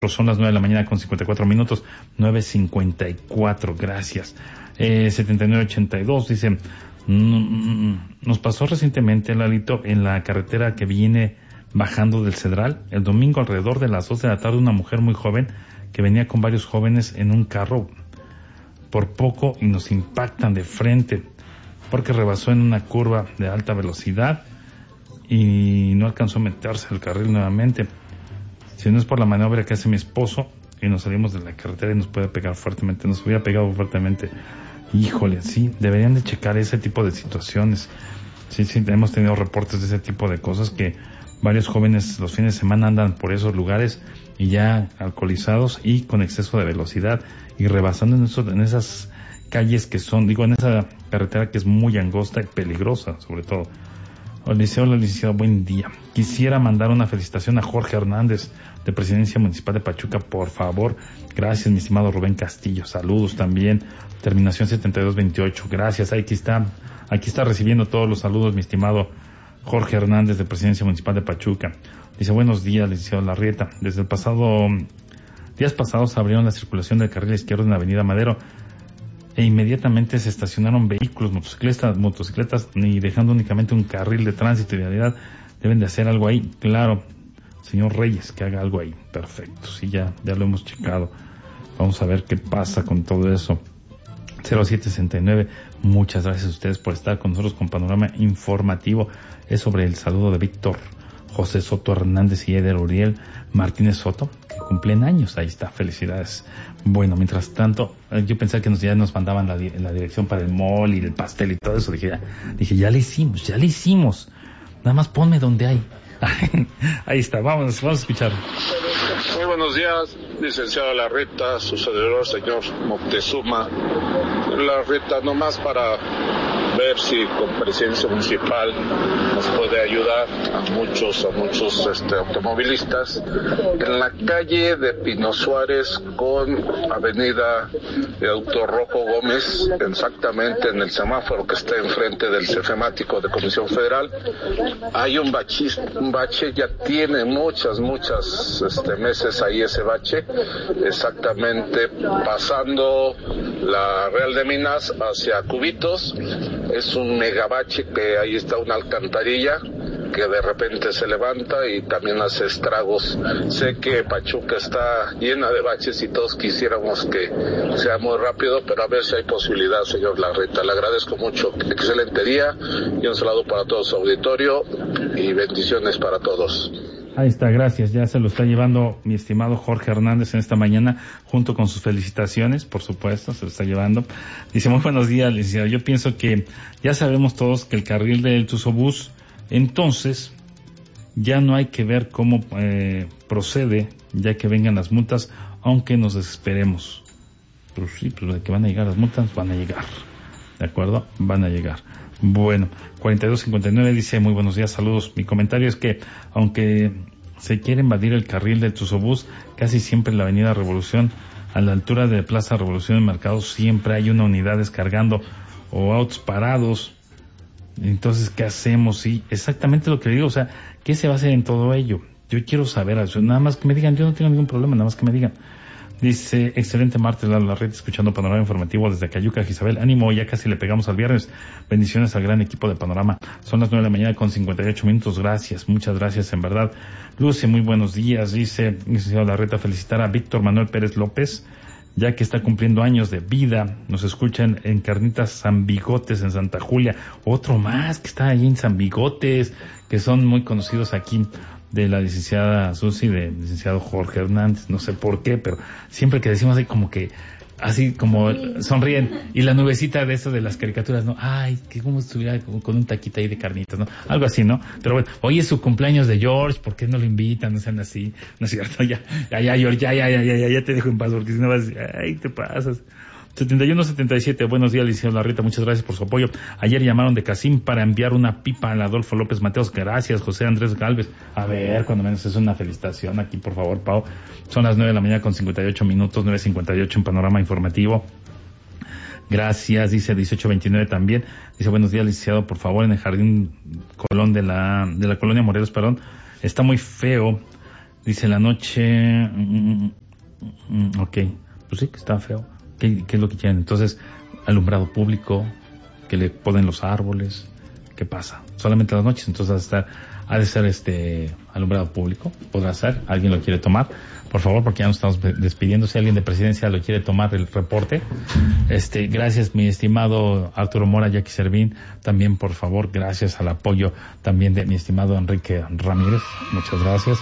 Son las 9 de la mañana con 54 minutos, 9:54, gracias. 7982 dice, nos pasó recientemente, Lalito, en la carretera que viene bajando del Cedral, el domingo alrededor de las 2 de la tarde, una mujer muy joven que venía con varios jóvenes en un carro por poco y nos impactan de frente porque rebasó en una curva de alta velocidad y no alcanzó a meterse al carril nuevamente. Si no es por la maniobra que hace mi esposo y nos salimos de la carretera y nos puede pegar fuertemente, nos hubiera pegado fuertemente. Híjole, sí, deberían de checar ese tipo de situaciones. Sí, hemos tenido reportes de ese tipo de cosas, que varios jóvenes los fines de semana andan por esos lugares y ya alcoholizados y con exceso de velocidad y rebasando en esas calles que son, en esa carretera que es muy angosta y peligrosa, sobre todo. Hola, licenciado, buen día. Quisiera mandar una felicitación a Jorge Hernández, de Presidencia Municipal de Pachuca, por favor. Gracias, mi estimado Rubén Castillo. Saludos también. Terminación 7228. Gracias. Aquí está recibiendo todos los saludos, mi estimado Jorge Hernández, de Presidencia Municipal de Pachuca. Dice, buenos días, licenciado Larrieta. Desde días pasados abrieron la circulación del carril izquierdo en la avenida Madero e inmediatamente se estacionaron vehículos, motocicletas, y dejando únicamente un carril de tránsito y vialidad. Deben de hacer algo ahí. Claro, señor Reyes, que haga algo ahí. Perfecto, sí, ya lo hemos checado. Vamos a ver qué pasa con todo eso. 0769, muchas gracias a ustedes por estar con nosotros con Panorama Informativo. Es sobre el saludo de Víctor José Soto Hernández y Eder Uriel Martínez Soto, que cumplen años. Ahí está, felicidades. Bueno, mientras tanto, yo pensé que ya nos mandaban en la dirección para el mall y el pastel y todo eso. Dije, ya le hicimos. Nada más ponme donde hay. Ahí está, vamos a escuchar. Muy buenos días, licenciado Larreta, su servidor, señor Moctezuma Larreta, nomás para ver si con Presidencia Municipal nos puede ayudar a muchos automovilistas en la calle de Pino Suárez con avenida de Autorrojo Gómez, exactamente en el semáforo que está enfrente del Cefemático de Comisión Federal. Hay un bache, ya tiene muchas meses ahí ese bache, exactamente pasando la Real de Minas hacia Cubitos. Es un megabache que ahí está una alcantarilla que de repente se levanta y también hace estragos. Sé que Pachuca está llena de baches y todos quisiéramos que sea muy rápido, pero a ver si hay posibilidad, señor Larreta. Le agradezco mucho. Excelente día y un saludo para todo su auditorio y bendiciones para todos. Ahí está, gracias. Ya se lo está llevando mi estimado Jorge Hernández en esta mañana, junto con sus felicitaciones, por supuesto, se lo está llevando. Dice, muy buenos días, licenciado. Yo pienso que ya sabemos todos que el carril del Tuzobús, entonces, ya no hay que ver cómo procede, ya que vengan las multas, aunque nos desesperemos. Pues sí, pues de que van a llegar las multas, van a llegar. ¿De acuerdo? Van a llegar. Bueno, 4259 dice, muy buenos días, saludos. Mi comentario es que, aunque se quiere invadir el carril del Tuzobús, casi siempre en la avenida Revolución, a la altura de Plaza Revolución del Mercado, siempre hay una unidad descargando o autos parados. Entonces, ¿qué hacemos? Sí, exactamente lo que digo, o sea, ¿qué se va a hacer en todo ello? Yo quiero saber, nada más que me digan, yo no tengo ningún problema, nada más que me digan. Dice, excelente martes, la red, escuchando Panorama Informativo desde Cayuca, Isabel. Ánimo, ya casi le pegamos al viernes. Bendiciones al gran equipo de Panorama. Son las 9 de la mañana con 58 minutos. Gracias, muchas gracias, en verdad. Luce, muy buenos días. Dice, licenciado Larreta, felicitar a Víctor Manuel Pérez López, ya que está cumpliendo años de vida. Nos escuchan en Carnitas San Bigotes, en Santa Julia. Otro más que está ahí en San Bigotes, que son muy conocidos aquí, de la licenciada Susi, del licenciado Jorge Hernández, no sé por qué, pero siempre que decimos así como sonríen, y la nubecita de eso de las caricaturas, ¿no? Ay, que como estuviera con un taquito ahí de carnitas, ¿no? Algo así, ¿no? Pero bueno, hoy es su cumpleaños de George, ¿por qué no lo invitan? No sean así, ¿no es cierto? Ya, George, ya te dejo en paz, porque si no vas a decir, ay, te pasas. 7177, buenos días, licenciado Larreta, muchas gracias por su apoyo. Ayer llamaron de Casim para enviar una pipa al Adolfo López Mateos. Gracias, José Andrés Galvez. A ver, cuando menos es una felicitación aquí, por favor, Pau. Son las 9 de la mañana con 58 minutos, 9:58 en Panorama Informativo. Gracias, dice 1829 también. Dice, buenos días, licenciado, por favor, en el Jardín Colón de la Colonia Morelos, está muy feo Dice la noche... ok, pues sí, que está feo. ¿Qué es lo que quieren? Entonces, alumbrado público, que le ponen los árboles. ¿Qué pasa? Solamente las noches, entonces ha de ser alumbrado público. Podrá ser. ¿Alguien lo quiere tomar? Por favor, porque ya nos estamos despidiendo. Si alguien de presidencia lo quiere tomar el reporte. Gracias, mi estimado Arturo Mora, Jackie Servín. También, por favor, gracias al apoyo también de mi estimado Enrique Ramírez. Muchas gracias.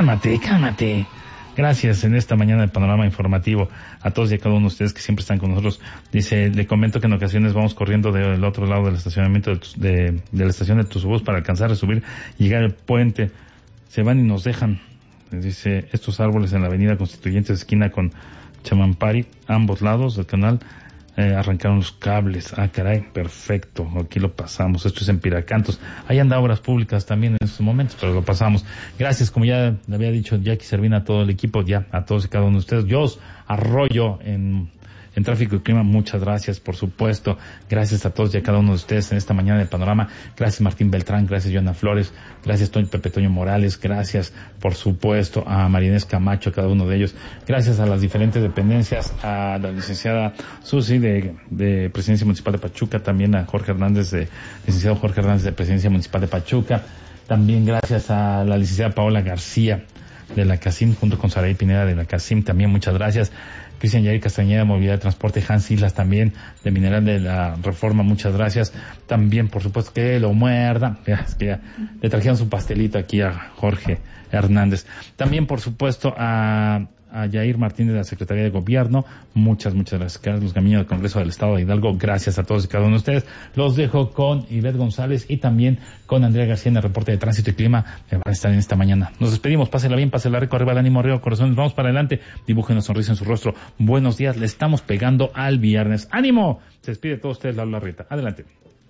Cálmate. Gracias en esta mañana de Panorama Informativo a todos y a cada uno de ustedes que siempre están con nosotros. Dice, le comento que en ocasiones vamos corriendo del otro lado del estacionamiento de la estación de Tuzubús para alcanzar a subir y llegar al puente. Se van y nos dejan. Dice, estos árboles en la avenida Constituyentes, esquina con Chamampari, ambos lados del canal, arrancaron los cables. Ah, caray, perfecto, aquí lo pasamos. Esto es en Piracantos. Ahí anda Obras Públicas también en estos momentos, pero lo pasamos. Gracias, como ya le había dicho Jackie Servín, a todo el equipo, ya a todos y cada uno de ustedes. Yo os arroyo en Tráfico y Clima, muchas gracias, por supuesto. Gracias a todos y a cada uno de ustedes en esta mañana de Panorama. Gracias Martín Beltrán, gracias Joana Flores, gracias Pepe Toño Morales, gracias por supuesto a Marinés Camacho, a cada uno de ellos. Gracias a las diferentes dependencias, a la licenciada Susi de Presidencia Municipal de Pachuca, también a licenciado Jorge Hernández de Presidencia Municipal de Pachuca. También gracias a la licenciada Paola García de la CACIM, junto con Saraí Pineda de la CACIM, también muchas gracias. Cristian Yair Castañeda, Movilidad de Transporte, Hans Islas también, de Mineral de la Reforma, muchas gracias. También, por supuesto, que lo muerda. Es que ya le trajeron su pastelito aquí a Jorge Hernández. También, por supuesto, a Yair Martínez de la Secretaría de Gobierno. Muchas gracias. Carlos Gamiño del Congreso del Estado de Hidalgo. Gracias a todos y cada uno de ustedes. Los dejo con Ivette González y también con Andrea García en el reporte de Tránsito y Clima. Me van a estar en esta mañana. Nos despedimos. Pásela bien, pásela rico. Arriba el ánimo, arriba corazones. Vamos para adelante. Dibujen una sonrisa en su rostro. Buenos días. Le estamos pegando al viernes. ¡Ánimo! Se despide de todos ustedes, Lalo Larrieta. Adelante.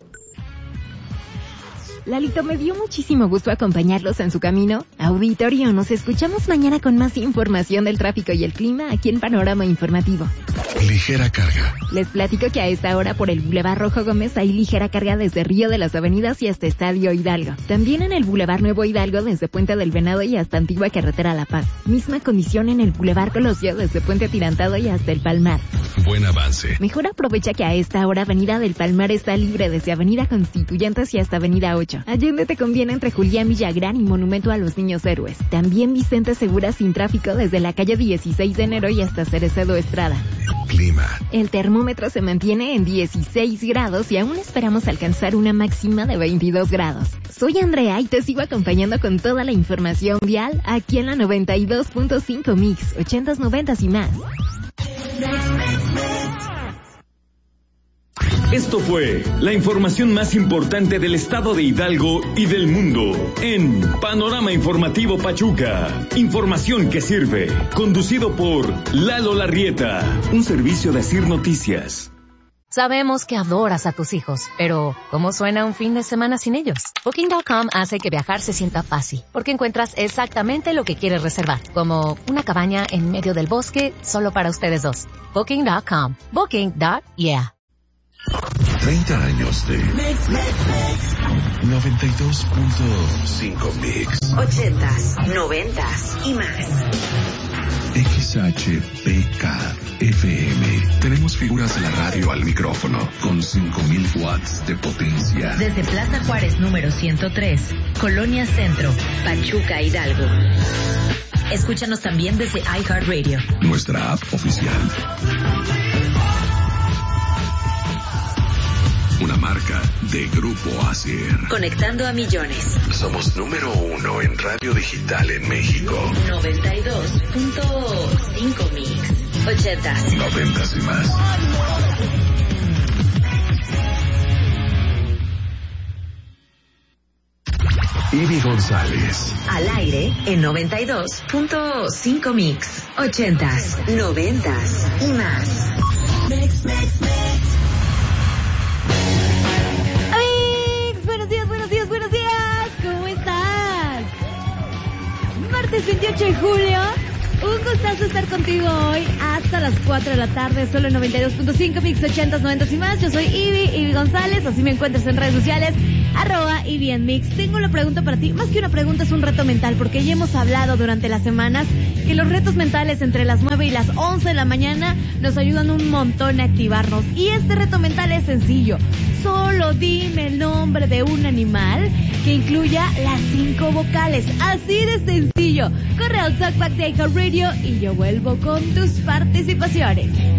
Lalito, me dio muchísimo gusto acompañarlos en su camino. Auditorio, nos escuchamos mañana con más información del tráfico y el clima aquí en Panorama Informativo. Ligera carga. Les platico que a esta hora por el Boulevard Rojo Gómez hay ligera carga desde Río de las Avenidas y hasta Estadio Hidalgo. También en el Boulevard Nuevo Hidalgo desde Puente del Venado y hasta Antigua Carretera La Paz. Misma condición en el Boulevard Colosio desde Puente Atirantado y hasta el Palmar. Buen avance. Mejor aprovecha que a esta hora Avenida del Palmar está libre desde Avenida Constituyentes y hasta Avenida 8. Allende te conviene entre Julián Villagrán y Monumento a los Niños Héroes. También Vicente Segura sin tráfico desde la calle 16 de enero y hasta Cerecedo Estrada. Clima. El termómetro se mantiene en 16 grados y aún esperamos alcanzar una máxima de 22 grados. Soy Andrea y te sigo acompañando con toda la información vial aquí en la 92.5 Mix, 80s, 90s y más. Esto fue la información más importante del estado de Hidalgo y del mundo en Panorama Informativo Pachuca. Información que sirve. Conducido por Lalo Larrieta. Un servicio de Asir Noticias. Sabemos que adoras a tus hijos, pero ¿cómo suena un fin de semana sin ellos? Booking.com hace que viajar se sienta fácil, porque encuentras exactamente lo que quieres reservar, como una cabaña en medio del bosque solo para ustedes dos. Booking.com. Booking.yeah. 30 años de 92.5 Mix. 80s, 90s y más. XHPK FM. Tenemos figuras de la radio al micrófono con 5,000 watts de potencia. Desde Plaza Juárez número 103, Colonia Centro, Pachuca, Hidalgo. Escúchanos también desde iHeartRadio. Nuestra app oficial. Una marca de Grupo Asir. Conectando a millones. Somos número 1 en radio digital en México. 92.5 Mix. 80s. 90s y más. Ivy González. Al aire en 92.5 Mix. 80s, 90s y más. Mix, mix, mix. Buenos días, ¿cómo estás? Martes 28 de julio, un gustazo estar contigo hoy hasta las 4 de la tarde, solo en 92.5 Mix, 80s, 90s y más. Yo soy Ivy González, así me encuentras en redes sociales, @y bien mix. Tengo una pregunta para ti, más que una pregunta es un reto mental, porque ya hemos hablado durante las semanas que los retos mentales entre las 9 y las 11 de la mañana nos ayudan un montón a activarnos, y este reto mental es sencillo. Solo dime el nombre de un animal que incluya las 5 vocales, así de sencillo. Corre al Talkback de iHeartRadio y yo vuelvo con tus participaciones.